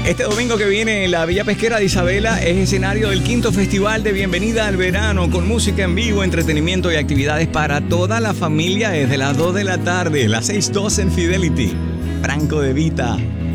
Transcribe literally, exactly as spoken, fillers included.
Este domingo que viene, la Villa Pesquera de Isabela es escenario del quinto Festival de Bienvenida al Verano, con música en vivo, entretenimiento y actividades para toda la familia desde las dos de la tarde, las seis doce en Fidelity. Franco De Vita,